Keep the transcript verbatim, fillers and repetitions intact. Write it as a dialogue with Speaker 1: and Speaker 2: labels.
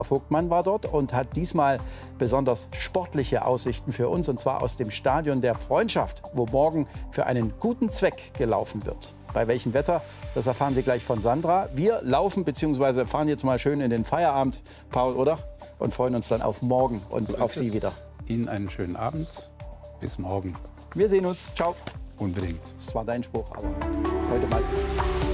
Speaker 1: Vogtmann war dort und hat diesmal besonders sportliche Aussichten für uns, und zwar aus dem Stadion der Freundschaft, wo morgen für einen guten Zweck gelaufen wird. Bei welchem Wetter, das erfahren Sie gleich von Sandra. Wir laufen bzw. fahren jetzt mal schön in den Feierabend, Paul, oder? Und freuen uns dann auf morgen und
Speaker 2: So
Speaker 1: auf Sie
Speaker 2: es.
Speaker 1: wieder.
Speaker 2: Ihnen einen schönen Abend. Bis morgen.
Speaker 1: Wir sehen uns. Ciao.
Speaker 2: Unbedingt.
Speaker 1: Das war dein Spruch, aber heute mal.